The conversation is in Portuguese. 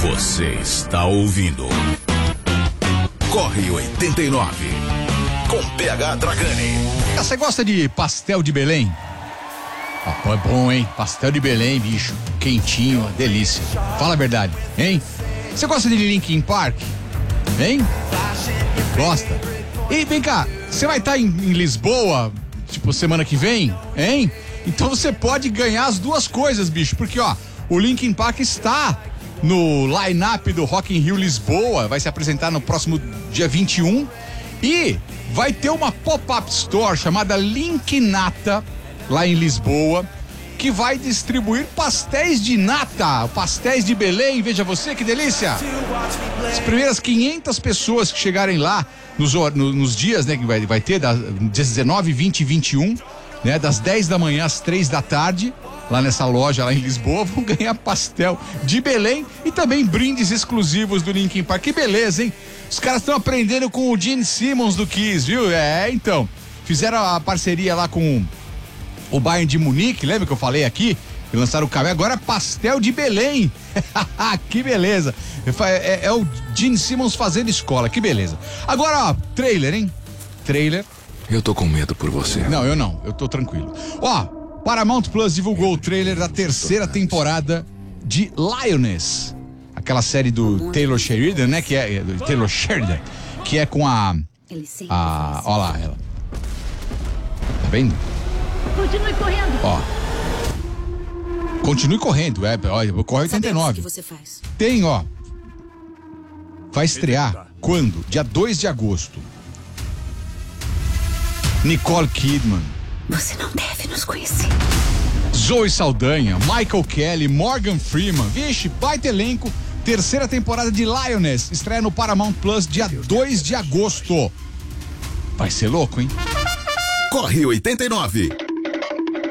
Você está ouvindo Corre 89 com PH Dragani. Você gosta de pastel de Belém? É bom, hein? Pastel de Belém, bicho. Quentinho, delícia. Fala a verdade, hein? Você gosta de Linkin Park? Hein? Gosta? E vem cá, você vai estar em Lisboa, tipo, semana que vem, hein? Então você pode ganhar as duas coisas, bicho. Porque, ó, o Linkin Park está no line-up do Rock in Rio Lisboa. Vai se apresentar no próximo dia 21. E vai ter uma pop-up store chamada Linknata, lá em Lisboa, que vai distribuir pastéis de nata, pastéis de Belém. Veja você, que delícia! As primeiras 500 pessoas que chegarem lá nos dias, né, que vai ter, das 19, 20 e 21, né, das 10 da manhã às 3 da tarde, lá nessa loja lá em Lisboa, vão ganhar pastel de Belém e também brindes exclusivos do Linkin Park. Que beleza, hein? Os caras estão aprendendo com o Gene Simmons do Kiss, viu? Então, fizeram a parceria lá com o Bayern de Munique, lembra que eu falei aqui? Que lançaram o cabelo, agora pastel de Belém. Que beleza. É o Gene Simmons fazendo escola, que beleza. Agora, ó, trailer, hein? Trailer. Eu tô com medo por você. Não, eu tô tranquilo. Ó, Paramount Plus divulgou o trailer da terceira temporada de Lioness. Aquela série do Taylor Sheridan, né? Taylor Sheridan, que é com ó lá, ela. Tá vendo? Continue correndo. Ó. Continue correndo, corre 89. Que você faz. Tem, ó. Vai estrear quando? Dia 2 de agosto. Nicole Kidman. Você não deve nos conhecer. Zoe Saldanha, Michael Kelly, Morgan Freeman. Vixe, baita elenco. Terceira temporada de Lioness. Estreia no Paramount Plus dia 2 de agosto. Vai ser louco, hein? Corre 89.